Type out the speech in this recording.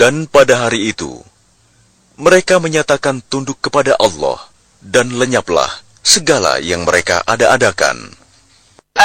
Dan pada hari itu, mereka menyatakan tunduk kepada Allah, dan lenyaplah segala yang mereka ada-adakan.